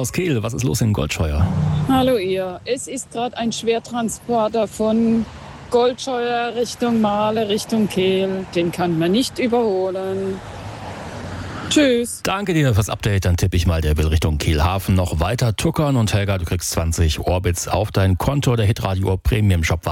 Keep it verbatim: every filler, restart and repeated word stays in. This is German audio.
aus Kehl, was ist los in Goldscheuer? Hallo ihr, es ist gerade ein Schwertransporter von Goldscheuer Richtung Mahle, Richtung Kehl. Den kann man nicht überholen. Tschüss. Danke dir fürs Update. Dann tippe ich mal, der will Richtung Kehlhafen noch weiter tuckern. Und Helga, du kriegst zwanzig Orbits auf dein Konto. Der Hitradio Premium Shop war